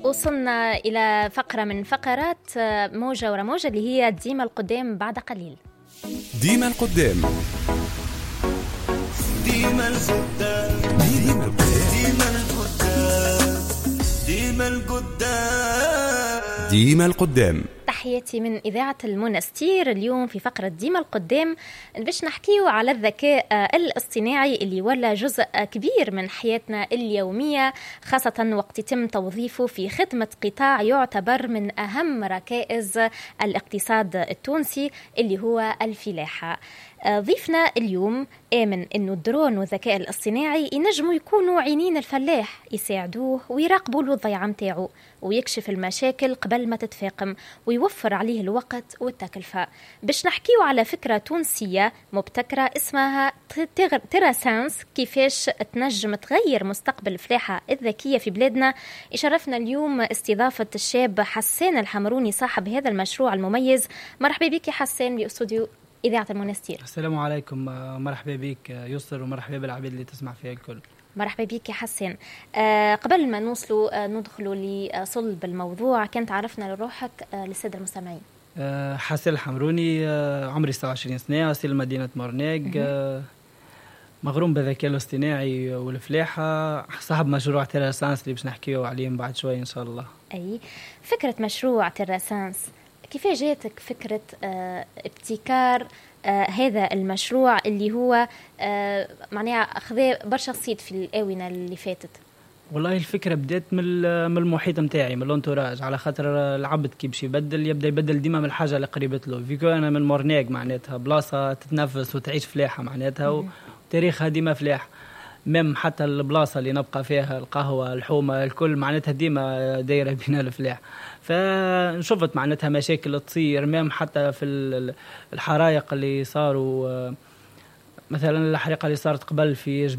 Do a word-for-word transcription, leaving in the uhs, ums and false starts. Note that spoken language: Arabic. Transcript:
وصلنا إلى فقرة من فقرات موجة ورا موجة اللي هي ديما القدام بعد قليل. ديما القدام ديما القدام ديما القدام ديما القدام ديما القدام. تحياتي من إذاعة المنستير. اليوم في فقرة ديما القدام باش نحكيو على الذكاء الاصطناعي اللي ولا جزء كبير من حياتنا اليومية، خاصة وقت يتم توظيفه في خدمة قطاع يعتبر من أهم ركائز الاقتصاد التونسي اللي هو الفلاحة. ضيفنا اليوم آمن إنه الدرون والذكاء الاصطناعي ينجموا يكونوا عينين الفلاح، يساعدوه ويراقبوا له الضيعة متاعه ويكشف المشاكل قبل ما تتفاقم ويوفر عليه الوقت والتكلفة. باش نحكيو على فكرة تونسية مبتكرة اسمها تيراسانس، كيفاش تنجم تغير مستقبل الفلاحة الذكية في بلادنا. يشرفنا اليوم استضافة الشاب حسان الحمروني صاحب هذا المشروع المميز. مرحبا بك حسان باستوديو إذاعة المنستير. السلام عليكم، مرحبا بك يسر ومرحبا بالعباد اللي تسمع فيها الكل. مرحبا بك يا حسان. أه قبل ما نوصلوا أه ندخلوا لصلب الموضوع، كنت عرفنا لروحك أه للسادة المستمعين. أه حسان الحمروني، أه عمري ستة وعشرين سنة، أصيل مدينة مورناق، أه مغروم بالذكاء الاصطناعي والفلاحة، صاحب مشروع تيراسانس اللي باش نحكيه عليه بعد شوي إن شاء الله. أي فكرة مشروع تيراسانس، كيف جاتك فكرة اه ابتكار آه هذا المشروع اللي هو آه معناها أخذ برشا صيت في الآونة اللي فاتت؟ والله الفكرة بدأت من من المحيط متاعي، من الانتوراج، على خاطر العبد كي باش يبدل يبدأ يبدل ديما من الحاجة اللي قريبة له. فيكو أنا من مورناق معناتها بلاصة تتنفس وتعيش فلاحة معناتها، وتاريخها ديما فلاح. مم حتى البلاصة اللي نبقى فيها القهوة الحومة الكل معناتها ديما دايرة بين الفلاح. فنشوفت معناتها مشاكل تصير مم حتى في الحرائق اللي صاروا، مثلا الحريقة اللي صارت قبل في